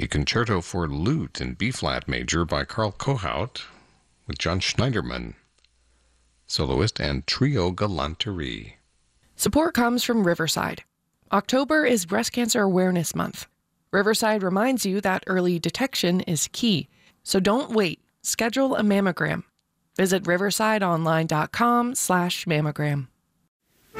a concerto for lute in B-flat major by Karl Kohaut with John Schneiderman, soloist, and Trio Galanterie. Support comes from Riverside. October is Breast Cancer Awareness Month. Riverside reminds you that early detection is key. So don't wait. Schedule a mammogram. Visit riversideonline.com/mammogram.